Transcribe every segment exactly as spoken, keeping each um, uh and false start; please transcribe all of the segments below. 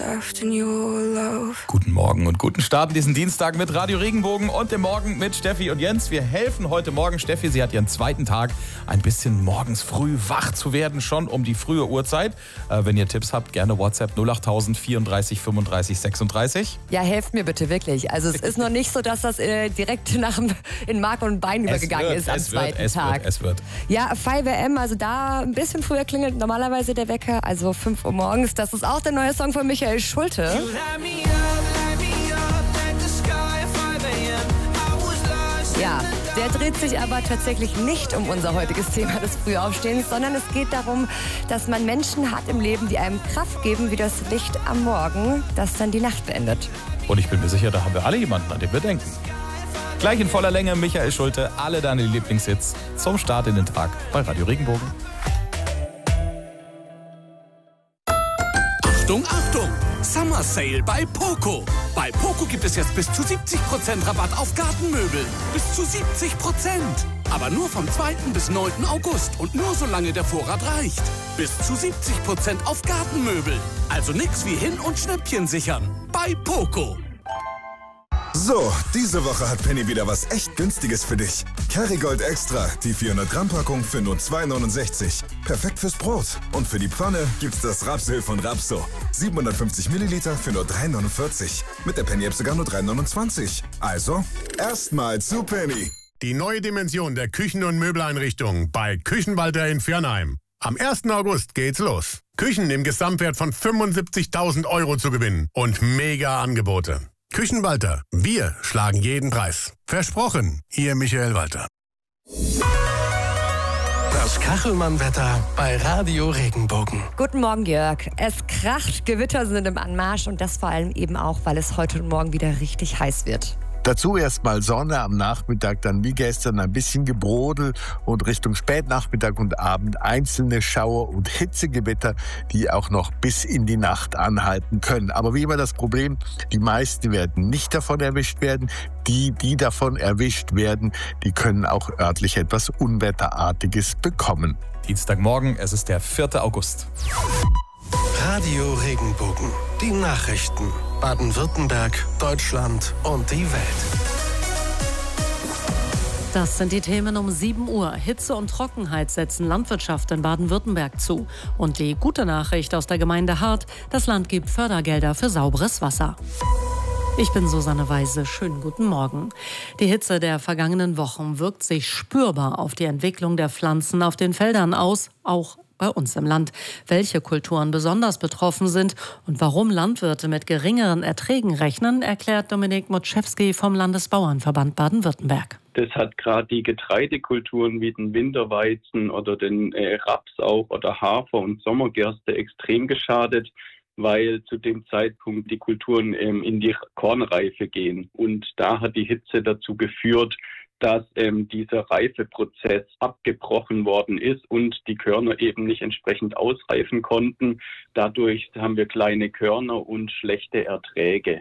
Guten Morgen und guten Start in diesen Dienstag mit Radio Regenbogen und dem Morgen mit Steffi und Jens. Wir helfen heute Morgen Steffi, sie hat ihren zweiten Tag, ein bisschen morgens früh wach zu werden, schon um die frühe Uhrzeit. Äh, wenn ihr Tipps habt, gerne WhatsApp null acht null null vierunddreißig fünfunddreißig sechsunddreißig. Ja, helft mir bitte wirklich. Also es ist noch nicht so, dass das äh, direkt nach, in Mark und Bein übergegangen wird, ist am es zweiten wird, es Tag. Wird, es wird. Ja, five a m, also da ein bisschen früher klingelt normalerweise der Wecker, also fünf Uhr morgens. Das ist auch der neue Song von Michael Schulte. Ja, der dreht sich aber tatsächlich nicht um unser heutiges Thema des Frühaufstehens, sondern es geht darum, dass man Menschen hat im Leben, die einem Kraft geben, wie das Licht am Morgen, das dann die Nacht beendet. Und ich bin mir sicher, da haben wir alle jemanden, an den wir denken. Gleich in voller Länge Michael Schulte, alle deine Lieblingshits zum Start in den Tag bei Radio Regenbogen. Achtung, Achtung! Summer Sale bei Poco. Bei Poco gibt es jetzt bis zu siebzig Prozent Rabatt auf Gartenmöbel. Bis zu siebzig Prozent. Aber nur vom zweiten bis neunten August und nur solange der Vorrat reicht. Bis zu siebzig Prozent auf Gartenmöbel. Also nix wie hin- und Schnäppchen sichern. Bei Poco. So, diese Woche hat Penny wieder was echt Günstiges für dich. Kerrygold Extra, die vierhundert Gramm Packung für nur zwei neunundsechzig. Perfekt fürs Brot. Und für die Pfanne gibt's das Rapsöl von Rapso. siebenhundertfünfzig Milliliter für nur drei neunundvierzig. Mit der Penny-App sogar nur drei neunundzwanzig. Also, erstmal zu Penny. Die neue Dimension der Küchen- und Möbeleinrichtungen bei Küchenwalter in Viernheim. Am ersten August geht's los. Küchen im Gesamtwert von fünfundsiebzigtausend Euro zu gewinnen und mega Angebote. Küchenwalter, wir schlagen jeden Preis. Versprochen, Ihr Michael Walter. Das Kachelmann-Wetter bei Radio Regenbogen. Guten Morgen, Jörg. Es kracht, Gewitter sind im Anmarsch und das vor allem eben auch, weil es heute und morgen wieder richtig heiß wird. Dazu erstmal Sonne am Nachmittag, dann wie gestern ein bisschen Gebrodel und Richtung Spätnachmittag und Abend einzelne Schauer und Hitzegewitter, die auch noch bis in die Nacht anhalten können. Aber wie immer das Problem, die meisten werden nicht davon erwischt werden. Die, die davon erwischt werden, die können auch örtlich etwas Unwetterartiges bekommen. Dienstagmorgen, es ist der vierte August. Radio Regenbogen. Die Nachrichten. Baden-Württemberg, Deutschland und die Welt. Das sind die Themen um sieben Uhr. Hitze und Trockenheit setzen Landwirtschaft in Baden-Württemberg zu. Und die gute Nachricht aus der Gemeinde Hart: Das Land gibt Fördergelder für sauberes Wasser. Ich bin Susanne Weise. Schönen guten Morgen. Die Hitze der vergangenen Wochen wirkt sich spürbar auf die Entwicklung der Pflanzen auf den Feldern aus, auch bei uns im Land. Welche Kulturen besonders betroffen sind und warum Landwirte mit geringeren Erträgen rechnen, erklärt Dominik Motschewski vom Landesbauernverband Baden-Württemberg. Das hat gerade die Getreidekulturen wie den Winterweizen oder den äh, Raps auch oder Hafer und Sommergerste extrem geschadet, weil zu dem Zeitpunkt die Kulturen ähm, in die Kornreife gehen. Und da hat die Hitze dazu geführt, dass ähm, dieser Reifeprozess abgebrochen worden ist und die Körner eben nicht entsprechend ausreifen konnten. Dadurch haben wir kleine Körner und schlechte Erträge.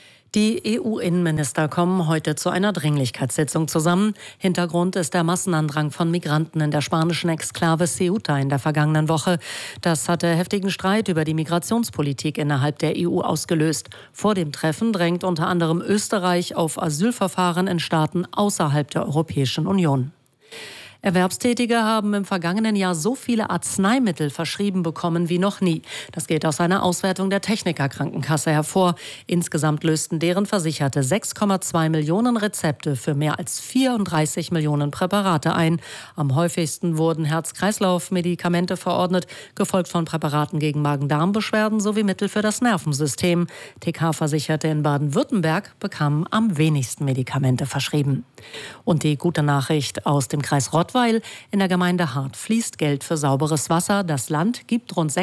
Die E U-Innenminister kommen heute zu einer Dringlichkeitssitzung zusammen. Hintergrund ist der Massenandrang von Migranten in der spanischen Exklave Ceuta in der vergangenen Woche. Das hatte heftigen Streit über die Migrationspolitik innerhalb der E U ausgelöst. Vor dem Treffen drängt unter anderem Österreich auf Asylverfahren in Staaten außerhalb der Europäischen Union. Erwerbstätige haben im vergangenen Jahr so viele Arzneimittel verschrieben bekommen wie noch nie. Das geht aus einer Auswertung der Techniker-Krankenkasse hervor. Insgesamt lösten deren Versicherte sechs Komma zwei Millionen Rezepte für mehr als vierunddreißig Millionen Präparate ein. Am häufigsten wurden Herz-Kreislauf-Medikamente verordnet, gefolgt von Präparaten gegen Magen-Darm-Beschwerden sowie Mittel für das Nervensystem. T K-Versicherte in Baden-Württemberg bekamen am wenigsten Medikamente verschrieben. Und die gute Nachricht aus dem Kreis Rottweil: In der Gemeinde Hart fließt Geld für sauberes Wasser. Das Land gibt rund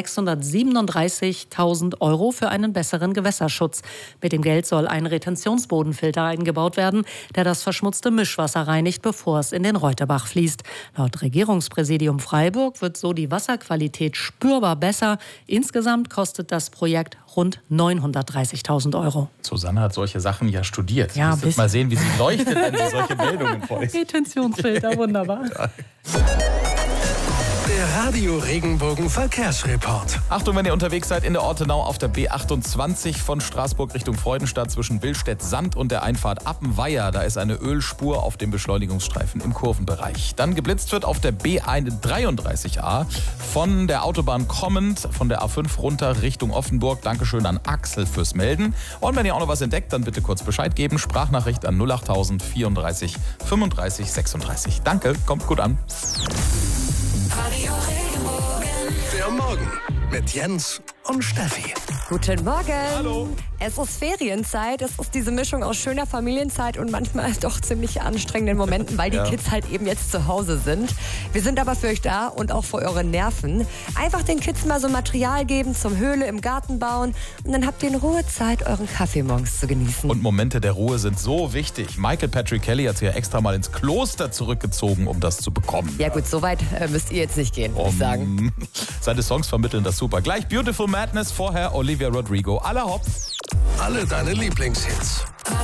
sechshundertsiebenunddreißigtausend Euro für einen besseren Gewässerschutz. Mit dem Geld soll ein Retentionsbodenfilter eingebaut werden, der das verschmutzte Mischwasser reinigt, bevor es in den Reuterbach fließt. Laut Regierungspräsidium Freiburg wird so die Wasserqualität spürbar besser. Insgesamt kostet das Projekt rund neunhundertdreißigtausend Euro. Susanne hat solche Sachen ja studiert. Ja, Sie mal sehen, wie sie leuchtet, wenn sie solche Meldungen vorliest. Retentionsfilter, wunderbar. Der Der Radio Regenbogen Verkehrsreport. Achtung, wenn ihr unterwegs seid in der Ortenau auf der B achtundzwanzig von Straßburg Richtung Freudenstadt zwischen Billstedt-Sand und der Einfahrt Appenweier. Da ist eine Ölspur auf dem Beschleunigungsstreifen im Kurvenbereich. Dann geblitzt wird auf der B dreiunddreißig a von der Autobahn kommend von der A fünf runter Richtung Offenburg. Dankeschön an Axel fürs Melden. Und wenn ihr auch noch was entdeckt, dann bitte kurz Bescheid geben. Sprachnachricht an null achttausend vierunddreißig fünfunddreißig sechsunddreißig. Danke, kommt gut an. Radio Regenbogen. Der Morgen mit Jens und Steffi. Guten Morgen. Hallo. Es ist Ferienzeit. Es ist diese Mischung aus schöner Familienzeit und manchmal doch ziemlich anstrengenden Momenten, weil die Ja. Kids halt eben jetzt zu Hause sind. Wir sind aber für euch da und auch für eure Nerven. Einfach den Kids mal so Material geben zum Höhle im Garten bauen und dann habt ihr in Ruhe Zeit, euren Kaffee morgens zu genießen. Und Momente der Ruhe sind so wichtig. Michael Patrick Kelly hat sich ja extra mal ins Kloster zurückgezogen, um das zu bekommen. Ja gut, so weit äh, müsst ihr jetzt nicht gehen, würde ich sagen. Um, seine Songs vermitteln das super. Gleich Beautiful Madness, vorher Olivia Rodrigo. Aller hopp. Alle deine Lieblingshits.